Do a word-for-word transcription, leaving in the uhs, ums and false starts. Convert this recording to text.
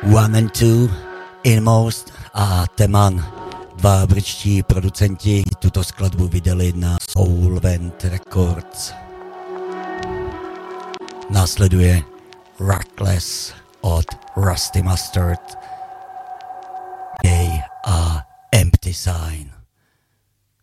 One and Two, Inmost a Teman, dva britští producenti, tuto skladbu vydali na Soulvent Records. Následuje Reckless od Rusty Mustard, Day a Empty Sign.